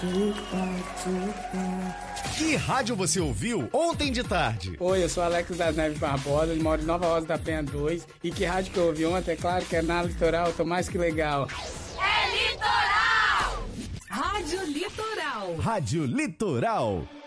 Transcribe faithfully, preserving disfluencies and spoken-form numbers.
Que rádio você ouviu ontem de tarde? Oi, eu sou Alex das Neves Barbosa, eu moro em Nova Rosa da Penha dois. E que rádio que eu ouvi ontem, é claro que é na Litoral, eu tô mais que legal. É Litoral! Rádio Litoral. Rádio Litoral.